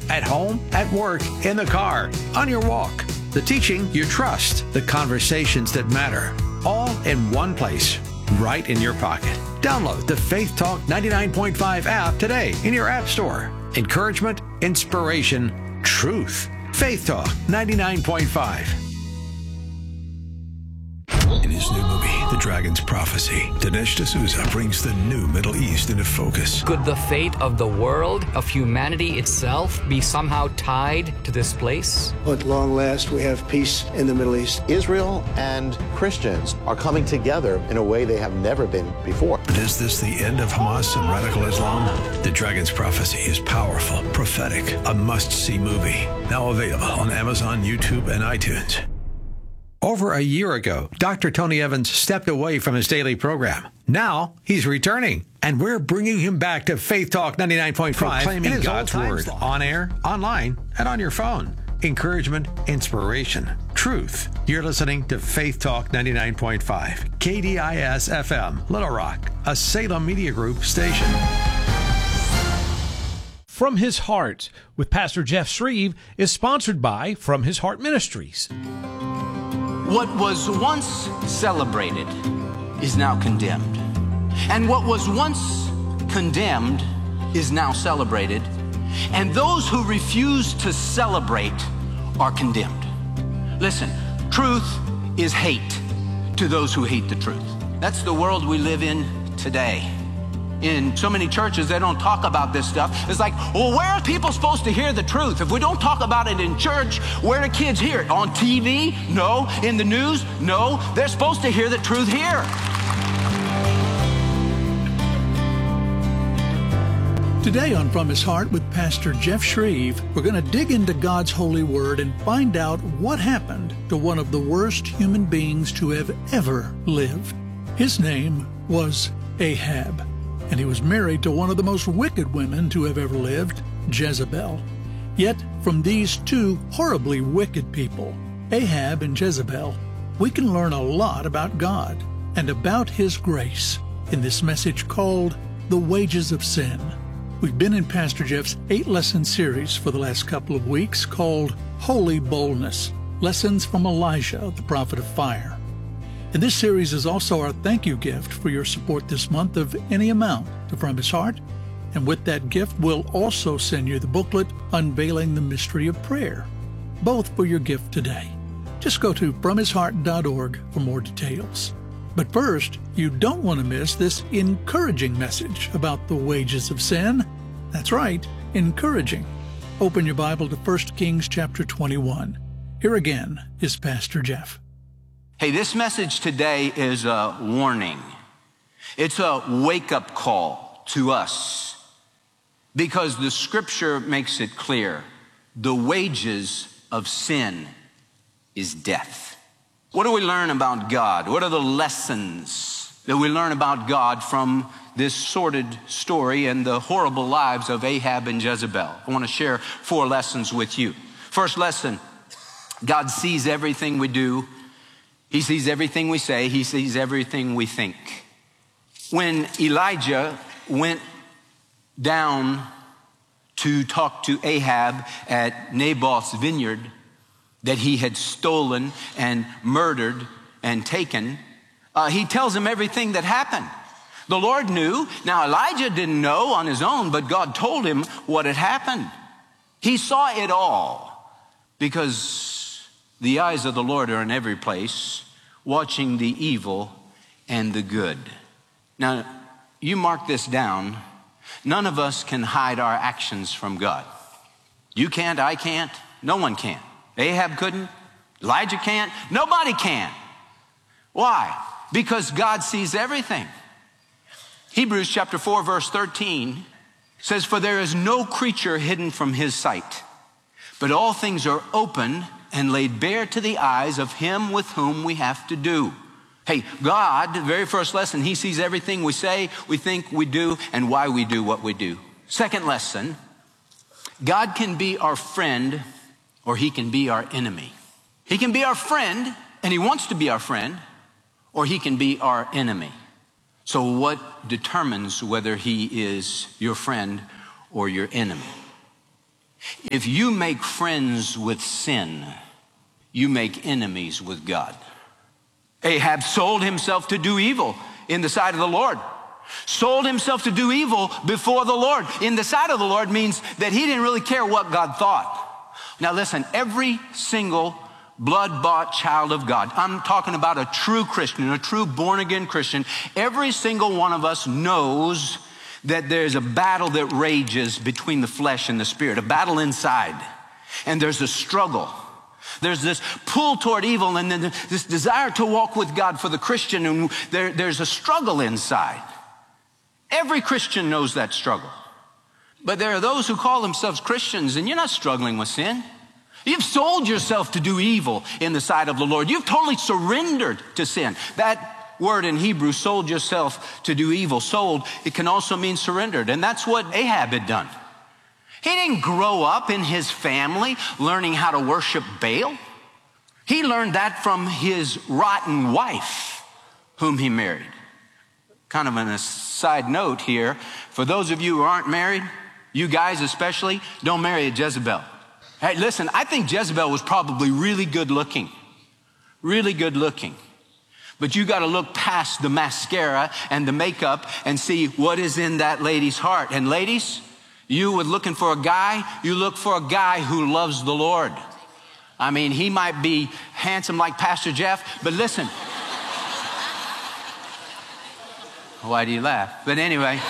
at home, at work, in the car, on your walk. The teaching you trust, the conversations that matter, all in one place, right in your pocket. Download the Faith Talk 99.5 app today in your app store. Encouragement, inspiration, truth. Faith Talk 99.5. In his new movie, The Dragon's Prophecy, Dinesh D'Souza brings the new Middle East into focus. Could the fate of the world, of humanity itself, be somehow tied to this place? At long last, we have peace in the Middle East. Israel and Christians are coming together in a way they have never been before. But is this the end of Hamas and radical Islam? The Dragon's Prophecy is powerful, prophetic, a must-see movie. Now available on Amazon, YouTube, and iTunes. Over a year ago, Dr. Tony Evans stepped away from his daily program. Now he's returning, and we're bringing him back to Faith Talk 99.5, proclaiming God's Word on air, online, and on your phone. Encouragement, inspiration, truth. You're listening to Faith Talk 99.5, KDIS FM, Little Rock, a Salem Media Group station. From His Heart with Pastor Jeff Shreve is sponsored by From His Heart Ministries. What was once celebrated is now condemned. And what was once condemned is now celebrated. And those who refuse to celebrate are condemned. Listen, truth is hate to those who hate the truth. That's the world we live in today. In so many churches, they don't talk about this stuff. It's like, well, where are people supposed to hear the truth? If we don't talk about it in church, where do kids hear it? On TV? No. In the news? No. They're supposed to hear the truth here. Today on From His Heart with Pastor Jeff Shreve, we're going to dig into God's holy word and find out what happened to one of the worst human beings to have ever lived. His name was Ahab, and he was married to one of the most wicked women to have ever lived, Jezebel. Yet, from these two horribly wicked people, Ahab and Jezebel, we can learn a lot about God and about His grace in this message called The Wages of Sin. We've been in Pastor Jeff's 8-lesson series for the last couple of weeks called Holy Boldness, Lessons from Elijah, the Prophet of Fire. And this series is also our thank you gift for your support this month of any amount to From His Heart. And with that gift, we'll also send you the booklet Unveiling the Mystery of Prayer, both for your gift today. Just go to FromHisHeart.org for more details. But first, you don't want to miss this encouraging message about the wages of sin. That's right, encouraging. Open your Bible to 1 Kings chapter 21. Here again is Pastor Jeff. Hey, this message today is a warning. It's a wake-up call to us because the scripture makes it clear. The wages of sin is death. What do we learn about God? What are the lessons that we learn about God from this sordid story and the horrible lives of Ahab and Jezebel? I want to share 4 lessons with you. First lesson, God sees everything we do. He sees everything we say. He sees everything we think. When Elijah went down to talk to Ahab at Naboth's vineyard that he had stolen and murdered and taken, he tells him everything that happened. The Lord knew. Now, Elijah didn't know on his own, but God told him what had happened. He saw it all because the eyes of the Lord are in every place, watching the evil and the good. Now, you mark this down. None of us can hide our actions from God. You can't, I can't, no one can. Ahab couldn't, Elijah can't, nobody can. Why? Because God sees everything. Hebrews chapter 4, verse 13 says, "For there is no creature hidden from His sight, but all things are open and laid bare to the eyes of Him with whom we have to do." Hey, God, the very first lesson, He sees everything we say, we think, we do, and why we do what we do. Second lesson, God can be our friend or He can be our enemy. He can be our friend, and He wants to be our friend, or He can be our enemy. So what determines whether He is your friend or your enemy? If you make friends with sin, you make enemies with God. Ahab sold himself to do evil in the sight of the Lord. Sold himself to do evil before the Lord. In the sight of the Lord means that he didn't really care what God thought. Now listen, every single blood-bought child of God, I'm talking about a true Christian, a true born-again Christian, every single one of us knows that there's a battle that rages between the flesh and the spirit, a battle inside. And there's a struggle. There's this pull toward evil and then this desire to walk with God for the Christian, and there's a struggle inside. Every Christian knows that struggle. But there are those who call themselves Christians, and you're not struggling with sin. You've sold yourself to do evil in the sight of the Lord. You've totally surrendered to sin. That word in Hebrew, sold yourself to do evil, sold, it can also mean surrendered. And that's what Ahab had done. He didn't grow up in his family learning how to worship Baal. He learned that from his rotten wife, whom he married. Kind of an aside note here, for those of you who aren't married, you guys especially, don't marry a Jezebel. Hey, listen, I think Jezebel was probably really good looking. Really good looking. But you got to look past the mascara and the makeup and see what is in that lady's heart. And ladies, you were looking for a guy, you look for a guy who loves the Lord. I mean, he might be handsome like Pastor Jeff, but listen. Why do you laugh? But anyway,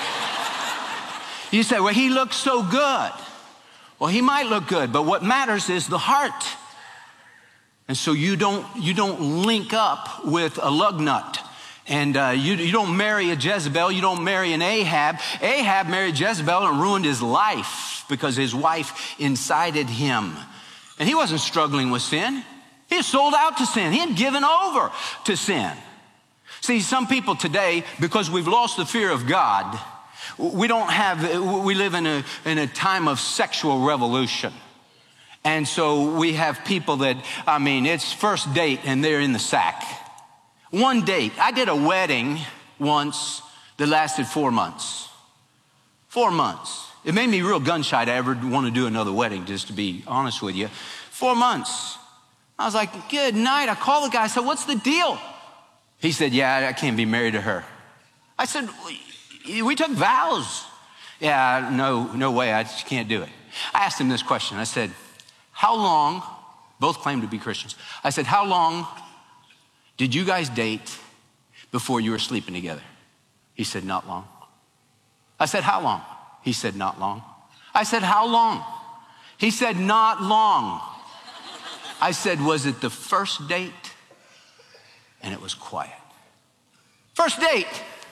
you say, well, he looks so good. Well, he might look good, but what matters is the heart. And so you don't link up with a lug nut. And you don't marry a Jezebel, you don't marry an Ahab. Ahab married Jezebel and ruined his life because his wife incited him. And he wasn't struggling with sin. He was sold out to sin. He had given over to sin. See, some people today, because we've lost the fear of God, we live in a time of sexual revolution. And so we have people that, it's first date and they're in the sack. One date. I did a wedding once that lasted 4 months. 4 months. It made me real gun shy to ever want to do another wedding, just to be honest with you. 4 months. I was like, good night. I called the guy. I said, what's the deal? He said, yeah, I can't be married to her. I said, we took vows. Yeah, no way. I just can't do it. I asked him this question. I said, how long, both claim to be Christians. I said, how long did you guys date before you were sleeping together? He said, not long. I said, how long? He said, not long. I said, how long? He said, not long. I said, was it the first date? And it was quiet. First date.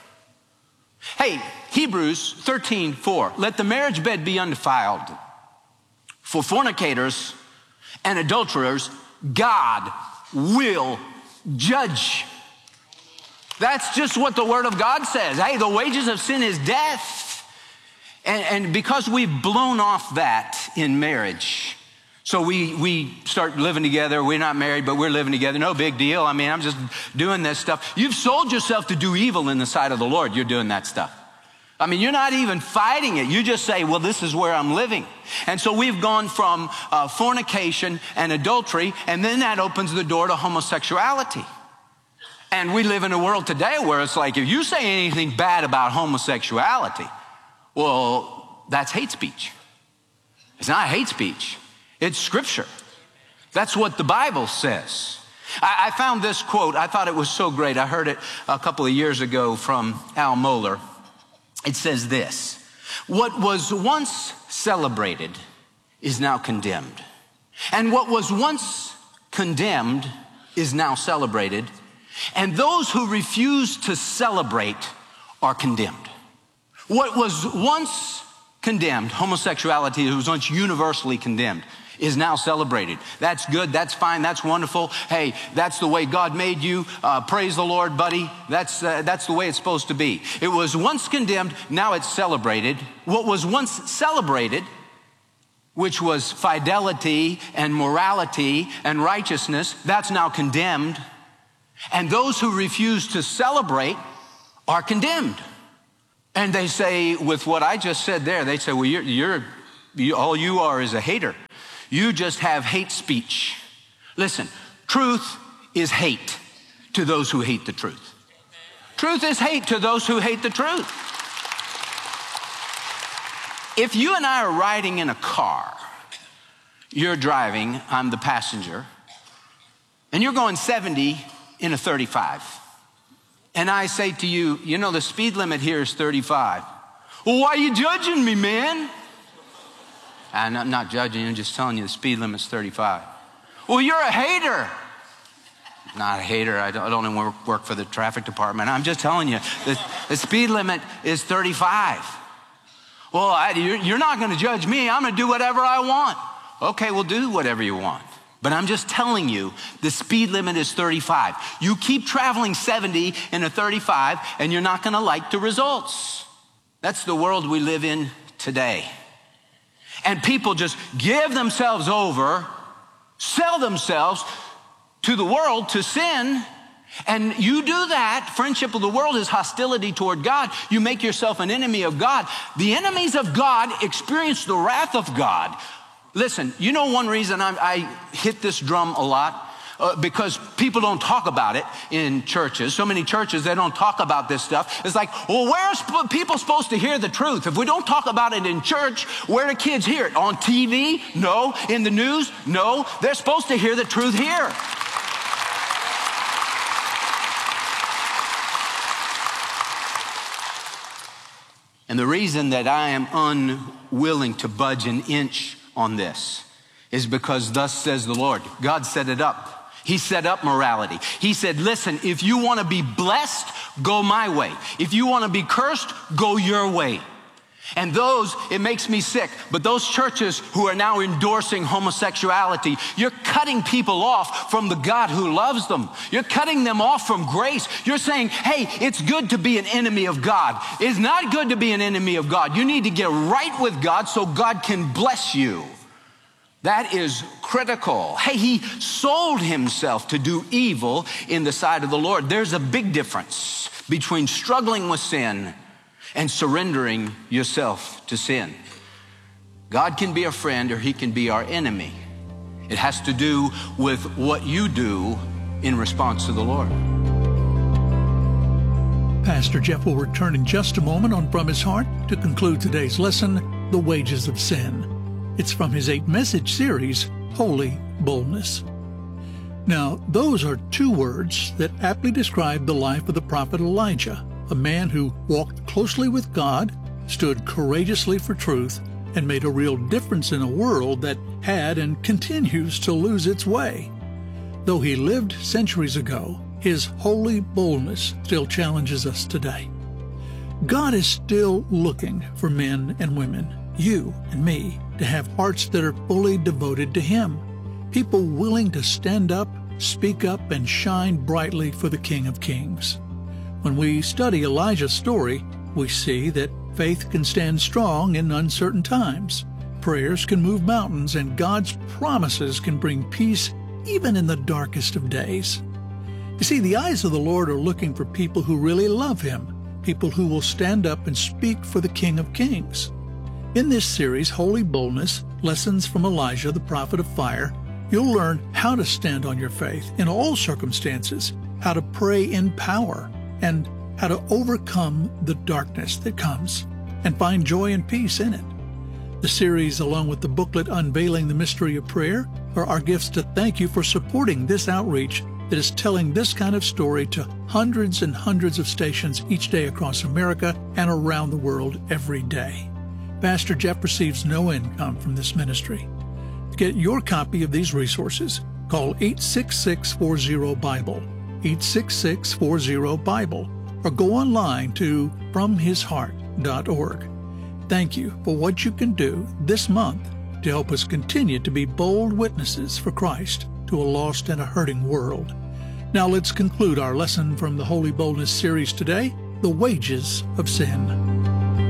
Hey, Hebrews 13:4. Let the marriage bed be undefiled. For fornicators and adulterers, God will judge. That's just what the Word of God says. Hey, the wages of sin is death. And because we've blown off that in marriage, so we start living together. We're not married, but we're living together. No big deal. I'm just doing this stuff. You've sold yourself to do evil in the sight of the Lord. You're doing that stuff. You're not even fighting it. You just say, well, this is where I'm living. And so we've gone from fornication and adultery, and then that opens the door to homosexuality. And we live in a world today where it's like, if you say anything bad about homosexuality, well, that's hate speech. It's not hate speech. It's scripture. That's what the Bible says. I found this quote. I thought it was so great. I heard it a couple of years ago from Al Mohler. It says this: what was once celebrated is now condemned. And what was once condemned is now celebrated. And those who refuse to celebrate are condemned. What was once condemned, homosexuality, it was once universally condemned, is now celebrated. That's good, that's fine, that's wonderful. Hey, that's the way God made you. Praise the Lord, buddy. That's the way it's supposed to be. It was once condemned, now it's celebrated. What was once celebrated, which was fidelity and morality and righteousness, that's now condemned. And those who refuse to celebrate are condemned. And they say, with what I just said there, they say, well, you're All you are is a hater. You just have hate speech. Listen, truth is hate to those who hate the truth. Truth is hate to those who hate the truth. If you and I are riding in a car, you're driving, I'm the passenger, and you're going 70 in a 35. And I say to you, you know, the speed limit here is 35. Well, why are you judging me, man? I'm not judging you, I'm just telling you the speed limit's 35. Well, you're a hater. Not a hater, I don't even work for the traffic department. I'm just telling you, the speed limit is 35. Well, you're not gonna judge me, I'm gonna do whatever I want. Okay, well, do whatever you want. But I'm just telling you, the speed limit is 35. You keep traveling 70 in a 35, and you're not gonna like the results. That's the world we live in today. And people just give themselves over, sell themselves to the world, to sin. And you do that, friendship with the world is hostility toward God. You make yourself an enemy of God. The enemies of God experience the wrath of God. Listen, you know one reason I hit this drum a lot? Because people don't talk about it in churches. So many churches, they don't talk about this stuff. It's like, well, where's people supposed to hear the truth? If we don't talk about it in church, where do kids hear it? On TV? No. In the news? No. They're supposed to hear the truth here. And the reason that I am unwilling to budge an inch on this is because thus says the Lord. God set it up. He set up morality. He said, listen, if you want to be blessed, go my way. If you want to be cursed, go your way. And those, it makes me sick, but those churches who are now endorsing homosexuality, you're cutting people off from the God who loves them. You're cutting them off from grace. You're saying, hey, it's good to be an enemy of God. It's not good to be an enemy of God. You need to get right with God so God can bless you. That is critical. Hey, he sold himself to do evil in the sight of the Lord. There's a big difference between struggling with sin and surrendering yourself to sin. God can be a friend or he can be our enemy. It has to do with what you do in response to the Lord. Pastor Jeff will return in just a moment on From His Heart to conclude today's lesson, The Wages of Sin. It's from his 8-message series, Holy Boldness. Now, those are two words that aptly describe the life of the prophet Elijah, a man who walked closely with God, stood courageously for truth, and made a real difference in a world that had and continues to lose its way. Though he lived centuries ago, his holy boldness still challenges us today. God is still looking for men and women, you and me, to have hearts that are fully devoted to Him. People willing to stand up, speak up, and shine brightly for the King of Kings. When we study Elijah's story, we see that faith can stand strong in uncertain times. Prayers can move mountains, and God's promises can bring peace even in the darkest of days. You see, the eyes of the Lord are looking for people who really love Him, people who will stand up and speak for the King of Kings. In this series, Holy Boldness, Lessons from Elijah, the Prophet of Fire, you'll learn how to stand on your faith in all circumstances, how to pray in power, and how to overcome the darkness that comes and find joy and peace in it. The series, along with the booklet Unveiling the Mystery of Prayer, are our gifts to thank you for supporting this outreach that is telling this kind of story to hundreds and hundreds of stations each day across America and around the world every day. Pastor Jeff receives no income from this ministry. To get your copy of these resources, call 866-40-BIBLE, 866-40-BIBLE, or go online to FromHisHeart.org. Thank you for what you can do this month to help us continue to be bold witnesses for Christ to a lost and a hurting world. Now let's conclude our lesson from the Holy Boldness series today, The Wages of Sin.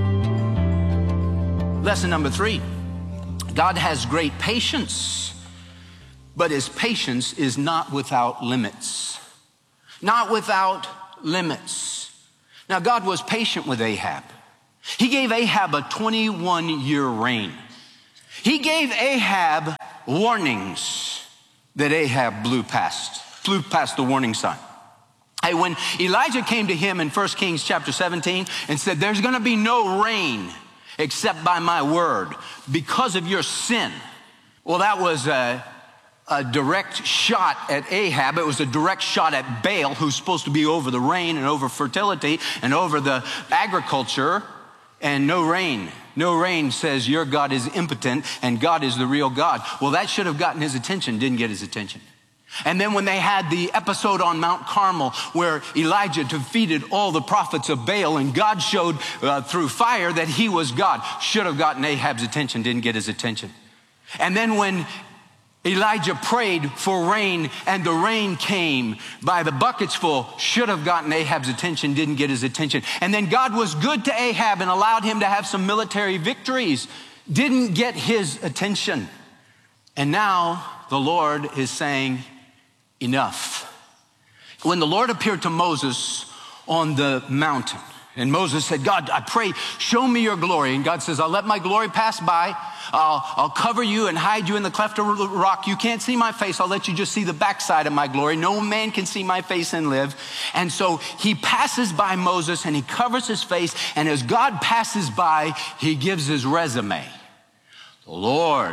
Lesson number 3, God has great patience, but His patience is not without limits. Not without limits. Now, God was patient with Ahab. He gave Ahab a 21-year reign. He gave Ahab warnings that Ahab blew past the warning sign. Hey, when Elijah came to him in 1 Kings chapter 17 and said, there's going to be no rain except by my word because of your sin. Well, that was a direct shot at Ahab. It was a direct shot at Baal, who's supposed to be over the rain and over fertility and over the agriculture, and no rain. No rain says your God is impotent and God is the real God. Well, that should have gotten his attention, didn't get his attention. And then when they had the episode on Mount Carmel where Elijah defeated all the prophets of Baal and God showed through fire that he was God, should have gotten Ahab's attention, didn't get his attention. And then when Elijah prayed for rain and the rain came by the buckets full, should have gotten Ahab's attention, didn't get his attention. And then God was good to Ahab and allowed him to have some military victories, didn't get his attention. And now the Lord is saying, enough. When the Lord appeared to Moses on the mountain, and Moses said, God, I pray, show me your glory. And God says, I'll let my glory pass by. I'll cover you and hide you in the cleft of the rock. You can't see my face. I'll let you just see the backside of my glory. No man can see my face and live. And so he passes by Moses and he covers his face. And as God passes by, he gives his resume. The Lord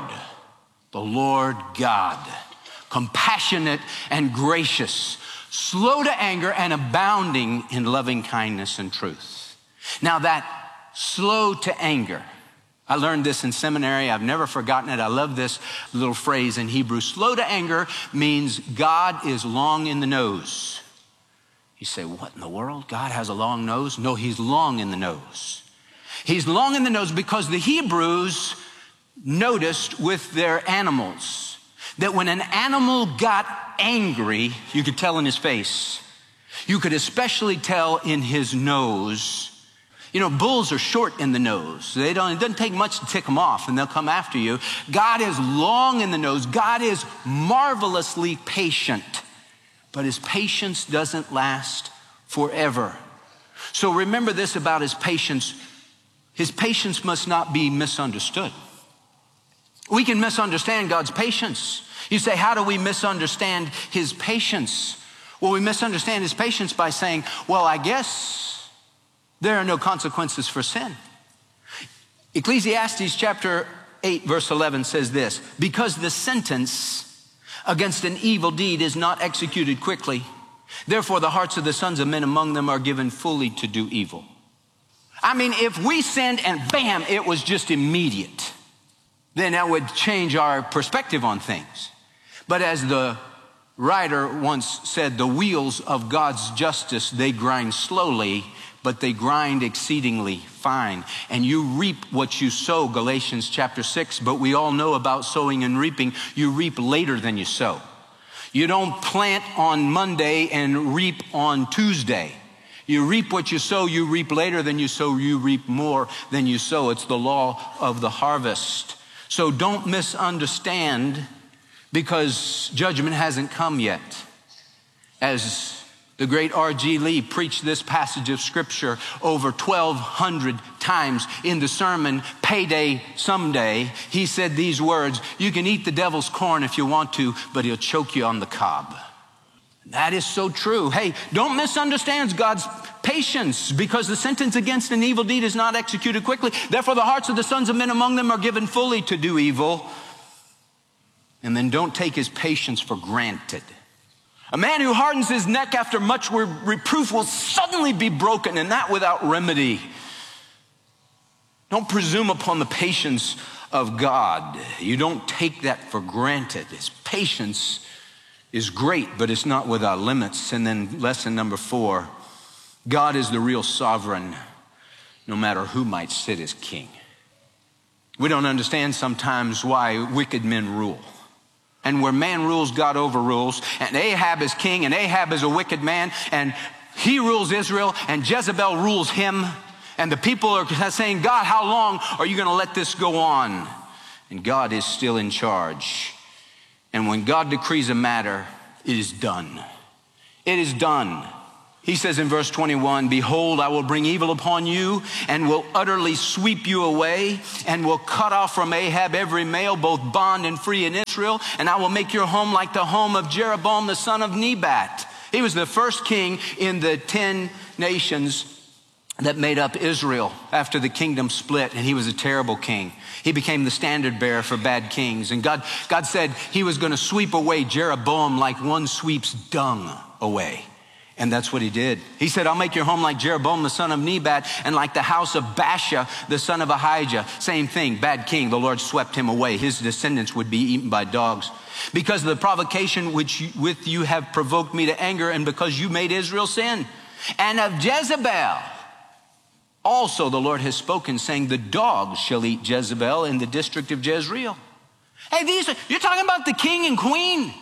God, compassionate and gracious, slow to anger and abounding in loving kindness and truth. Now that slow to anger, I learned this in seminary. I've never forgotten it. I love this little phrase in Hebrew. Slow to anger means God is long in the nose. You say, what in the world? God has a long nose? No, he's long in the nose. He's long in the nose because the Hebrews noticed with their animals that when an animal got angry, you could tell in his face. You could especially tell in his nose. You know, bulls are short in the nose. It doesn't take much to tick them off and they'll come after you. God is long in the nose. God is marvelously patient, but his patience doesn't last forever. So remember this about his patience. His patience must not be misunderstood. We can misunderstand God's patience. You say, how do we misunderstand his patience? Well, we misunderstand his patience by saying, well, I guess there are no consequences for sin. Ecclesiastes chapter 8, verse 11 says this, because the sentence against an evil deed is not executed quickly, therefore the hearts of the sons of men among them are given fully to do evil. I mean, if we sinned and bam, it was just immediate, then that would change our perspective on things. But as the writer once said, the wheels of God's justice, they grind slowly, but they grind exceedingly fine. And you reap what you sow, Galatians chapter 6. But we all know about sowing and reaping. You reap later than you sow. You don't plant on Monday and reap on Tuesday. You reap what you sow, you reap later than you sow, you reap more than you sow. It's the law of the harvest. So don't misunderstand because judgment hasn't come yet. As the great R.G. Lee preached this passage of scripture over 1,200 times in the sermon, Payday Someday. He said these words, you can eat the devil's corn if you want to, but he'll choke you on the cob. That is so true. Hey, don't misunderstand God's patience because the sentence against an evil deed is not executed quickly. Therefore, the hearts of the sons of men among them are given fully to do evil. And then don't take his patience for granted. A man who hardens his neck after much reproof will suddenly be broken, and that without remedy. Don't presume upon the patience of God. You don't take that for granted. His patience is great, but it's not without limits. And then lesson number 4, God is the real sovereign, no matter who might sit as king. We don't understand sometimes why wicked men rule. And where man rules, God overrules. And Ahab is king, and Ahab is a wicked man, and he rules Israel, and Jezebel rules him. And the people are saying, God, how long are you going to let this go on? And God is still in charge. And when God decrees a matter, it is done. It is done. He says in verse 21, behold, I will bring evil upon you and will utterly sweep you away and will cut off from Ahab every male, both bond and free in Israel. And I will make your home like the home of Jeroboam, the son of Nebat. He was the first king in the 10 nations that made up Israel after the kingdom split, and he was a terrible king. He became the standard bearer for bad kings. And God said he was going to sweep away Jeroboam like one sweeps dung away. And that's what he did. He said, I'll make your home like Jeroboam, the son of Nebat, and like the house of Baasha, the son of Ahijah. Same thing, bad king. The Lord swept him away. His descendants would be eaten by dogs. Because of the provocation with you have provoked me to anger, and because you made Israel sin. And of Jezebel also the Lord has spoken, saying, the dogs shall eat Jezebel in the district of Jezreel. Hey, you're talking about the king and queen.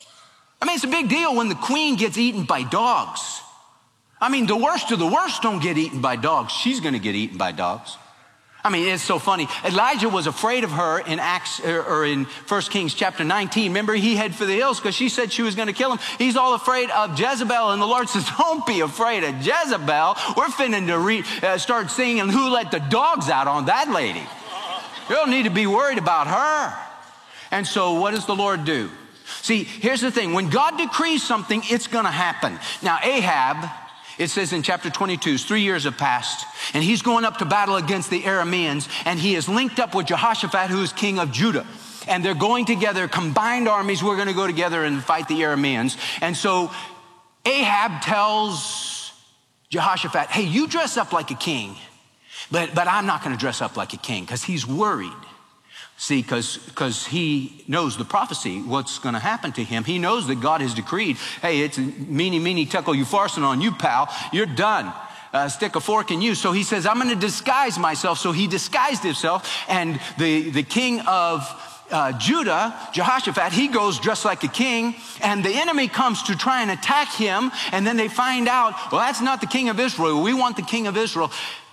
I mean, it's a big deal when the queen gets eaten by dogs. I mean, the worst of the worst don't get eaten by dogs. She's going to get eaten by dogs. I mean, it's so funny. Elijah was afraid of her in in 1 Kings chapter 19. Remember, he headed for the hills because she said she was going to kill him. He's all afraid of Jezebel, and the Lord says, don't be afraid of Jezebel. We're finna to start singing Who Let the Dogs Out on that lady. You don't need to be worried about her. And so what does the Lord do? See, here's the thing. When God decrees something, it's going to happen. Now, Ahab, it says in chapter 22, 3 years have passed, and he's going up to battle against the Arameans, and he is linked up with Jehoshaphat, who is king of Judah. And they're going together, combined armies. We're going to go together and fight the Arameans. And so Ahab tells Jehoshaphat, hey, you dress up like a king, but I'm not going to dress up like a king, because he's worried. See, because he knows the prophecy, what's going to happen to him. He knows that God has decreed, hey, it's meeny, tekel, upharsin on you, pal. You're done. Stick a fork in you. So he says, I'm going to disguise myself. So he disguised himself. And the king of Judah, Jehoshaphat, he goes dressed like a king. And the enemy comes to try and attack him. And then they find out, well, that's not the king of Israel. We want the king of Israel.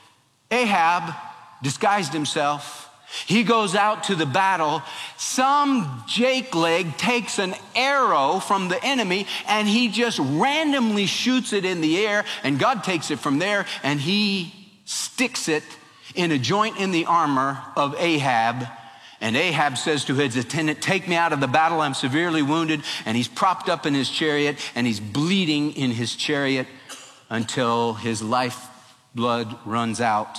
Ahab disguised himself. He goes out to the battle. Some jakeleg takes an arrow from the enemy and he just randomly shoots it in the air, and God takes it from there and he sticks it in a joint in the armor of Ahab. And Ahab says to his attendant, take me out of the battle, I'm severely wounded. And he's propped up in his chariot and he's bleeding in his chariot until his lifeblood runs out.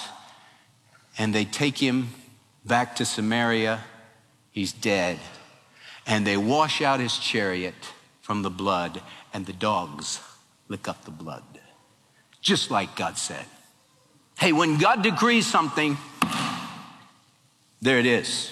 And they take him back to Samaria. He's dead. And they wash out his chariot from the blood, and the dogs lick up the blood. Just like God said. Hey, when God decrees something, there it is.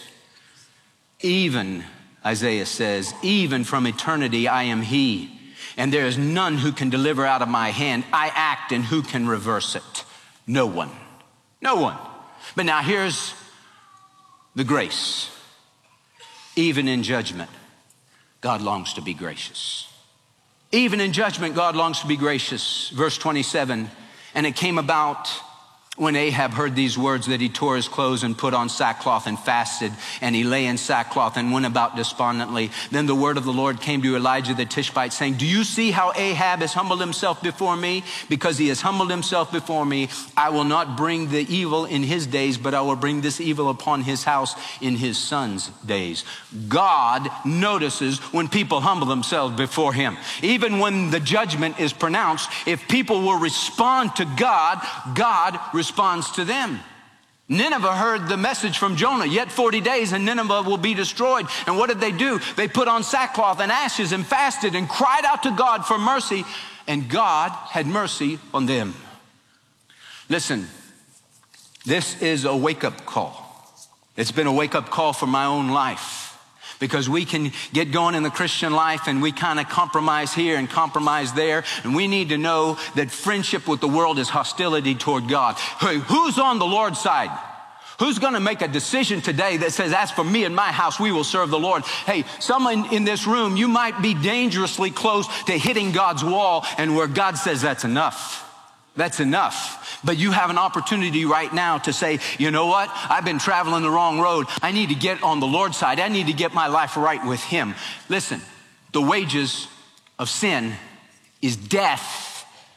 Even, Isaiah says, even from eternity I am he, and there is none who can deliver out of my hand. I act, and who can reverse it? No one. No one. But now here's the grace. Even in judgment, God longs to be gracious. Even in judgment, God longs to be gracious. Verse 27, and it came about when Ahab heard these words that he tore his clothes and put on sackcloth and fasted, and he lay in sackcloth and went about despondently. Then the word of the Lord came to Elijah the Tishbite, saying, do you see how Ahab has humbled himself before me? Because he has humbled himself before me, I will not bring the evil in his days, but I will bring this evil upon his house in his son's days. God notices when people humble themselves before him. Even when the judgment is pronounced, if people will respond to God, God responds to them. Nineveh heard the message from Jonah, yet 40 days and Nineveh will be destroyed. And what did they do? They put on sackcloth and ashes and fasted and cried out to God for mercy, and God had mercy on them. Listen, this is a wake-up call. It's been a wake-up call for my own life. Because we can get going in the Christian life and we kind of compromise here and compromise there. And we need to know that friendship with the world is hostility toward God. Hey, who's on the Lord's side? Who's going to make a decision today that says, as for me and my house, we will serve the Lord? Hey, someone in this room, you might be dangerously close to hitting God's wall, and where God says that's enough. That's enough. But you have an opportunity right now to say, you know what? I've been traveling the wrong road. I need to get on the Lord's side. I need to get my life right with him. Listen, the wages of sin is death,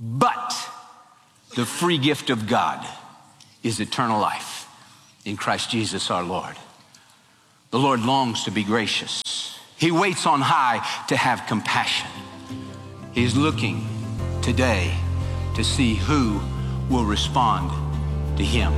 But the free gift of God is eternal life in Christ Jesus our Lord. The Lord longs to be gracious. He waits on high to have compassion. He's looking today to see who will respond to him.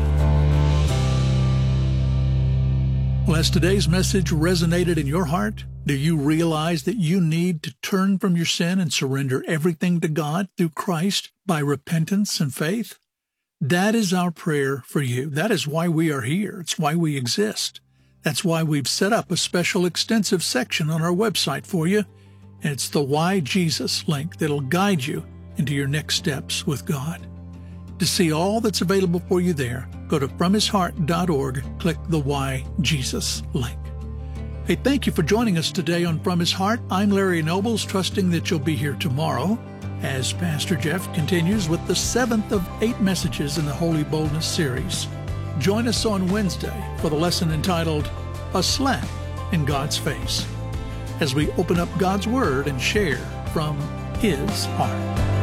Well, has today's message resonated in your heart? Do you realize that you need to turn from your sin and surrender everything to God through Christ by repentance and faith? That is our prayer for you. That is why we are here. It's why we exist. That's why we've set up a special extensive section on our website for you. And it's the Why Jesus link that'll guide you into your next steps with God. To see all that's available for you there, go to FromHisHeart.org, click the Why Jesus link. Hey, thank you for joining us today on From His Heart. I'm Larry Nobles, trusting that you'll be here tomorrow as Pastor Jeff continues with the 7th of 8 messages in the Holy Boldness series. Join us on Wednesday for the lesson entitled, A Slap in God's Face, as we open up God's Word and share from His heart.